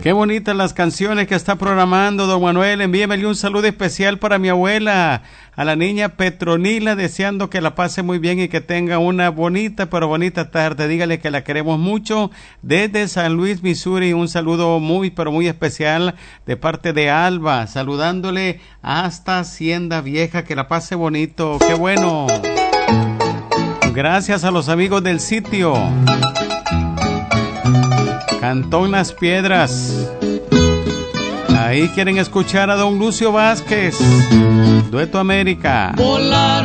Qué bonitas las canciones que está programando don Manuel. Envíemele un saludo especial para mi abuela, a la niña Petronila, deseando que la pase muy bien y que tenga una bonita, pero bonita tarde. Dígale que la queremos mucho desde San Luis, Missouri. Un saludo muy, pero muy especial de parte de Alba, saludándole hasta Hacienda Vieja. Que la pase bonito. Qué bueno. Gracias a los amigos del sitio Cantón Las Piedras. Ahí quieren escuchar a don Lucio Vázquez, Dueto América.